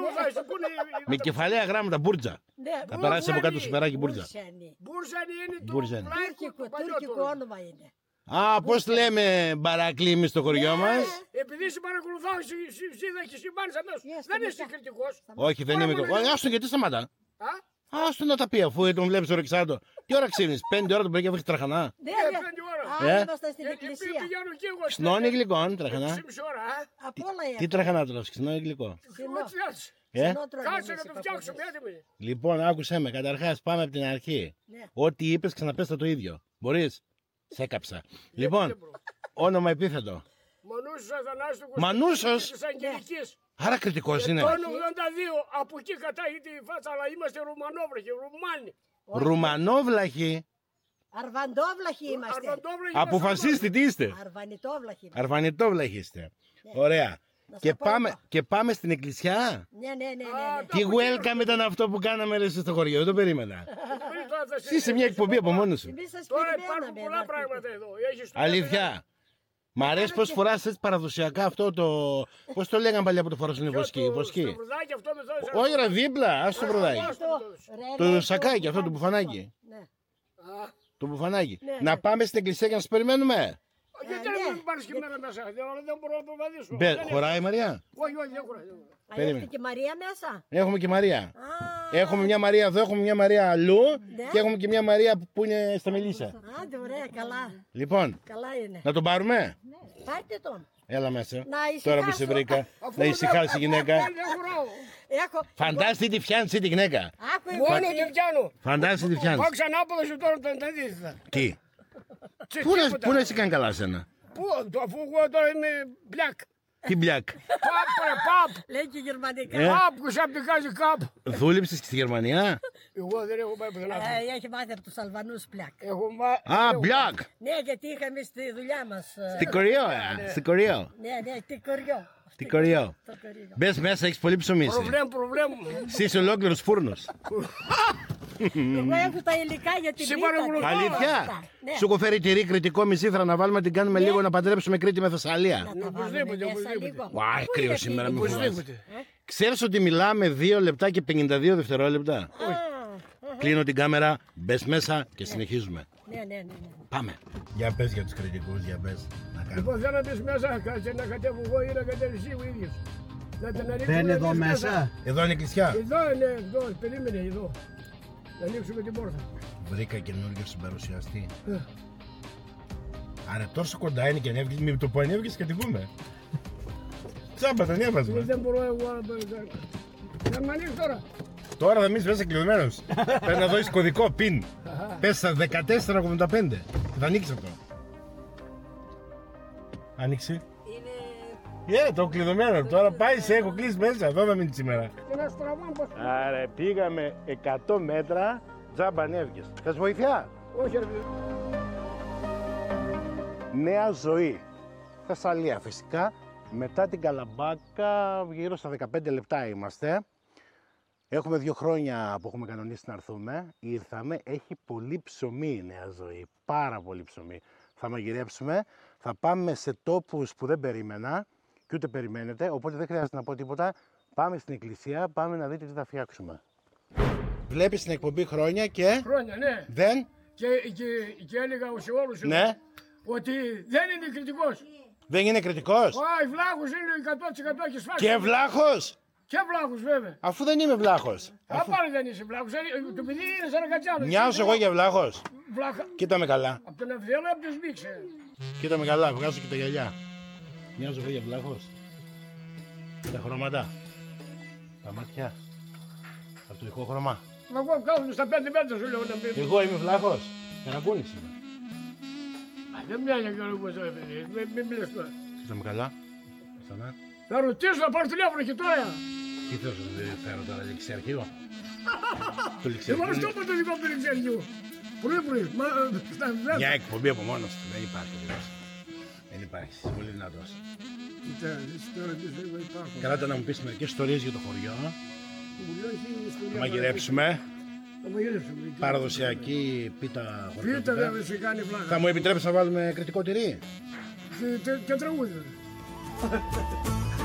Με κεφαλαία γράμματα, μπουρτζα. Θα περάσει από κάτω το σφαιράκι μπουρτζα. Μπούρζανη είναι το Μπούρζανη. τουρκικό όνομα είναι. Α, πώς λέμε μπαράκλι εμείς στο χωριό μας. Επειδή σε παρακολουθάω, εσύ συμπάνεις αμέσως. Δεν είσαι κριτικός. Όχι, δεν είμαι κριτικός. Άστον, γιατί σταματά. Άστον να τα πει, αφού τον βλέπεις το Ρεξάντο. Τι ώρα ξύνεις, 5 ώρα το πρωί και έχει τραχανά. Ναι, 5 ώρα. Είμαστε στην εκκλησία. Πηγαίνω και εγώ. Ξνώνει γλυκόν, τραχανά. 6,5 ώρα, Από όλα η Τι τραχανά τώρα, ξνώνει γλυκό. Κάτσε να το φτιάξουμε, έτοιμοι. Λοιπόν, άκουσέ με, καταρχάς πάμε από την αρχή. Ό,τι είπες ξαναπες το ίδιο. Μπορείς. Σε έκαψα. Λοιπόν, όνομα επίθετο. Μανούσος Αθανάσης. Μανούσος. Της Αγγελικής. Άρα κριτικός είναι. Το 82, από εκεί κατάγει τη φάτσα, αλλά είμαστε Ρουμανόβραχοι, Ρουμάνοι. Ρουμανόβλαχοι. Αρβαντόβλαχοι είμαστε. Αποφασίστε τι είστε. Αρβανιτόβλαχοι. Αρβανιτόβλαχοι είστε. Ωραία. Και πάμε στην εκκλησιά. Ναι. Τι welcome ήταν αυτό που κάναμε ρε, στο χωριό, δεν το περίμενα. Είσαι μια εκπομπή από μόνος σου. Τώρα υπάρχουν πολλά πράγματα εδώ. Αλήθεια. Μ' αρέσει πως φοράς έτσι παραδοσιακά αυτό το. Πώς το λέγανε παλιά που το φοράς είναι βοσκή. Όχι ρε δίπλα, ας το βροδάκι. Το σακάκι αυτό, το μπουφανάκι. Το μπουφανάκι. Να πάμε στην εκκλησία και να σας περιμένουμε. Γιατί δεν πάρεις και μέρα μέσα, δεν μπορώ να προβαδίσω. Χωράει η Μαρία. Όχι, δεν χωράει. Έχετε και Μαρία μέσα. Έχουμε και Μαρία. Έχουμε μια Μαρία εδώ, έχουμε μια Μαρία αλλού και έχουμε και μια Μαρία που είναι στα Μελίσσα. Άντε, ωραία, καλά. Λοιπόν, Καλά είναι. να τον πάρουμε. Πάρτε τον. Έλα μέσα. ησυχάσω. Τώρα που σε βρήκα. Να ησυχάσει η γυναίκα. Φαντάστη τι φτιάνει τη γυναίκα. Μόνο τι πιάνω. Φαντάστη τι φτιάνει. Πάω ξανά από εδώ τώρα το αντίθετα. Τι. Πού να σε κάνει καλά σένα. Πού, αφού εγώ τώρα είμαι μπλακ. Τι μπλακ. Παπ. Λέει και γερμανικά. Παπ, κουσαπτικάζει κάπ. Δούλεψες στη Γερμανία. Εγώ δεν έχω πάει πουθενά. Έχει μάθει από τους Αλβανούς πλακ. Α, μπλακ. Ναι, γιατί είχαμε στη δουλειά μας. Στην Κοριό, στην Κοριό. Ναι, στην Κοριό. Στην Κοριό. Μπες μέσα, έχεις πολύ ψωμί. Προβλέμ. Εσύ είσαι ολόκληρος φούρνος. Εγώ έχω τα υλικά για την πίτα. Αλήθεια. Σου έχω φέρει τυρί κριτικό μισήθρα να βάλουμε την κάνουμε λίγο να παντρέψουμε Κρήτη με Θεσσαλία. Οπωσδήποτε. Ουά, κρύο σήμερα, μην φοβάσαι. Ξέρεις ότι μιλάμε 2 λεπτά και 52 δευτερόλεπτα. Κλείνω την κάμερα, μπες μέσα και συνεχίζουμε. Ναι. Πάμε. Για πες για τους κριτικούς, για πες. Λοιπόν, θέλω να μπεις μέσα, κάτσε να κατέβω εγώ ή να κατέβεις εσύ ο ίδιος. Δεν είναι εδώ μέσα. Εδώ είναι η εκκλησιά. Εδώ είναι, εδώ, περίμενε εδώ. Να ανοίξουμε την πόρτα. Βρήκα καινούργιο συμπαρουσιαστή. Άρα τόσο κοντά είναι και ανέβηκες, με το που ανέβηκες κατηγούμε. Τσάμπα τον έβασμα. Δεν μπορώ εγώ να μ' ανοίξει τώρα. Τώρα θα μείνεις μέσα κλειδωμένος. Πρέπει να δώσεις κωδικό, πιν. Πες στα 14,85. Θα ανοίξεις αυτό. Άνοιξε. Είναι... το κλειδωμένο. Τώρα πάει σε έχω κλείσει μέσα. Εδώ θα μείνει σήμερα. Άρα πήγαμε 100 μέτρα. Τζάμπα ανέβηκες. Θες βοηθιά? Όχι, ρε. Νέα ζωή. Θεσσαλία φυσικά. Μετά την Καλαμπάκα γύρω στα 15 λεπτά είμαστε. Έχουμε 2 χρόνια που έχουμε κανονίσει να έρθουμε. Ήρθαμε, έχει πολύ ψωμί η Νέα Ζωή. Πάρα πολύ ψωμί. Θα μαγειρέψουμε, θα πάμε σε τόπους που δεν περίμενα και ούτε περιμένετε, οπότε δεν χρειάζεται να πω τίποτα. Πάμε στην εκκλησία, πάμε να δείτε τι θα φτιάξουμε. Βλέπεις την εκπομπή χρόνια και... Χρόνια, ναι. Δεν... Και έλεγα σε όλους ναι. Ότι δεν είναι κριτικός. Δεν είναι κριτικός. Όχι, βλάχος είναι 100% έχει σφάξει. Και βλάχος. Και βλάχος βέβαια. Αφού δεν είμαι βλάχος. Πάλι δεν είσαι βλάχος. Το παιδί είναι σαν κατσάλο. Μοιάζω εγώ για βλάχος. Βλάχα. Κοίτα με καλά. Από τον Αυδιέλο, από τον Σμίξε. Κοίτα με καλά, βγάζω και τα γυαλιά. Μοιάζω εγώ για βλάχος. Τα χρώματα. Τα μάτια. Από το ηχόχρωμα. Μα εγώ κάθομαι στα 5 μέτρα σου λέω να μπει. Εγώ είμαι βλάχος. Καραγκούνης είμαι. Δεν μοιάζει κι άλλο που είσαι παιδί. Μην μιλες τώρα. Κοίτα με καλά. Ξανά. Θα ρωτήσω να πάρω τηλέφωνο και τώρα. Τι θες να φέρω τώρα, ληξιαρχείο. Το Εγώ στο πω το δικό του ληξιαρχείο. Πρωί. Μια εκπομπή από μόνος του. Δεν υπάρχει δηλαδή. Δεν υπάρχει. Είσαι πολύ δυνατός. Κοίτα, τώρα δεν υπάρχουν. Καλά ήταν να μου πεις μερικές ιστορίες για το χωριό. Θα μαγειρέψουμε. Παραδοσιακή πίτα χωριό. Πίτα βέβαια σε κάνει πλάκα. Θα μου επιτρέψεις να βάλουμε κριτικό τυρί. Και τραγούδι.